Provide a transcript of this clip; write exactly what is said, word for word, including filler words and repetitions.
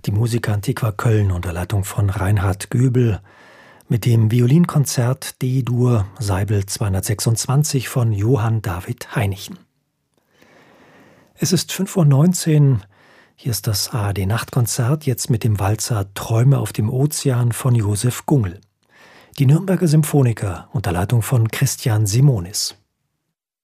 Die Musica Antiqua Köln unter Leitung von Reinhard Göbel mit dem Violinkonzert D-Dur Seibel zweihundertsechsundzwanzig von Johann David Heinichen. Es ist fünf Uhr neunzehn. Hier ist das A R D-Nachtkonzert, jetzt mit dem Walzer Träume auf dem Ozean von Josef Gungel. Die Nürnberger Symphoniker unter Leitung von Christian Simonis.